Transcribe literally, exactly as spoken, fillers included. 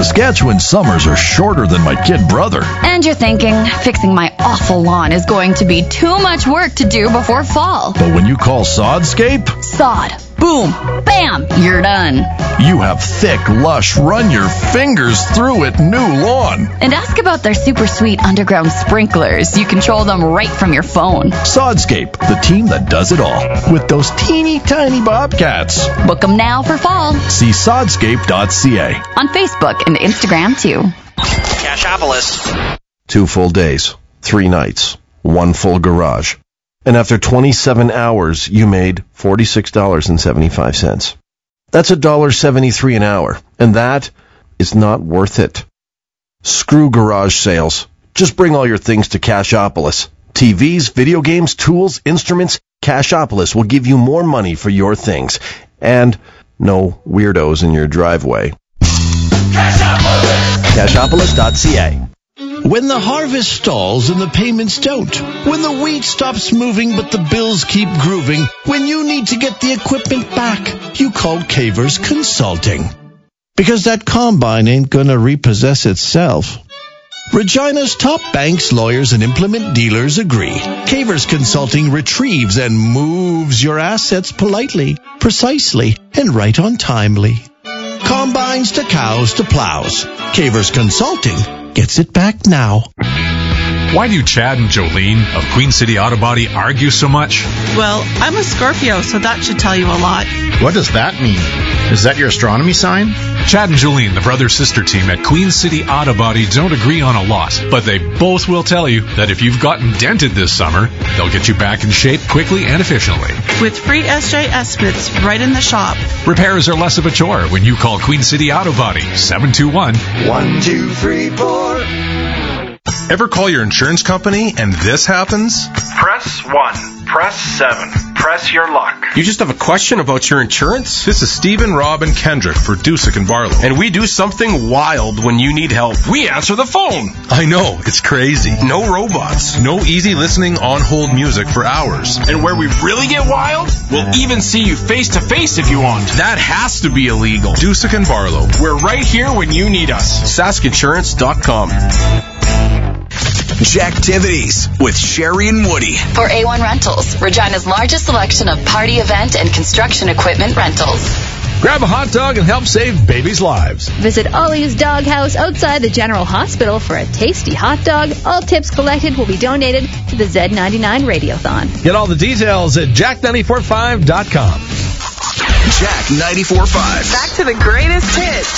Saskatchewan summers are shorter than my kid brother. And you're thinking, fixing my awful lawn is going to be too much work to do before fall. But when you call Sodscape, Sod. Boom. Bam. You're done. You have thick, lush, run your fingers through it new lawn. And ask about their super sweet underground sprinklers. You control them right from your phone. Sodscape, the team that does it all. With those teeny tiny bobcats. Book them now for fall. See sodscape dot c a. On Facebook and Instagram, too. Cashopolis. Two full days, three nights, one full garage. And after twenty-seven hours, you made forty-six dollars and seventy-five cents. That's one dollar seventy-three an hour, and that is not worth it. Screw garage sales. Just bring all your things to Cashopolis. T Vs, video games, tools, instruments. Cashopolis will give you more money for your things. And no weirdos in your driveway. Cashopolis. Cashopolis dot c a. When the harvest stalls and the payments don't. When the wheat stops moving but the bills keep grooving. When you need to get the equipment back, you call Cavers Consulting. Because that combine ain't gonna repossess itself. Regina's top banks, lawyers, and implement dealers agree. Cavers Consulting retrieves and moves your assets politely, precisely, and right on timely. Combines to cows to plows. Cavers Consulting gets it back now. Why do Chad and Jolene of Queen City Auto Body argue so much? Well, I'm a Scorpio, so that should tell you a lot. What does that mean? Is that your astronomy sign? Chad and Jolene, the brother-sister team at Queen City Auto Body, don't agree on a lot, but they both will tell you that if you've gotten dented this summer, they'll get you back in shape quickly and efficiently. With free S J estimates right in the shop. Repairs are less of a chore when you call Queen City Auto Body, seven two one, One, two, three, four. Ever call your insurance company and this happens? Press one. Press seven. Press your luck. You just have a question about your insurance? This is Stephen, Rob, and Kendrick for Dusick and Barlow. And we do something wild when you need help. We answer the phone. I know, it's crazy. No robots. No easy listening on-hold music for hours. And where we really get wild, we'll even see you face to face if you want. That has to be illegal. Dusick and Barlow. We're right here when you need us. Sask Insurance dot com. Jacktivities with Sherry and Woody. For A one Rentals, Regina's largest selection of party event and construction equipment rentals. Grab a hot dog and help save babies' lives. Visit Ollie's Doghouse outside the General Hospital for a tasty hot dog. All tips collected will be donated to the Z ninety-nine Radiothon. Get all the details at jack ninety-four point five dot com. Jack ninety-four point five. Back to the greatest hits.